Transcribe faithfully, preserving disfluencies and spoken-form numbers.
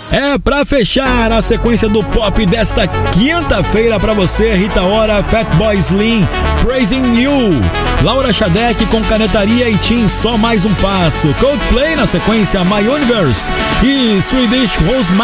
É pra fechar a sequência do pop desta quinta-feira pra você, Rita Ora, Fatboy Slim, Praising You, Laura Shadek com Canetaria e Tim, Só Mais Um Passo, Coldplay na sequência, My Universe e Swedish House